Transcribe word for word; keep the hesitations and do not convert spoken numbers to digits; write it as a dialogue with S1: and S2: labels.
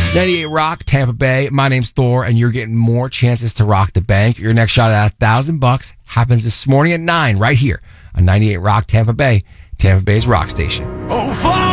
S1: ninety-eight Rock, Tampa Bay. My name's Thor, and you're getting more chances to rock the bank. Your next shot at a thousand bucks happens this morning at nine, right here on ninety-eight Rock, Tampa Bay, Tampa Bay's rock station.
S2: Oh,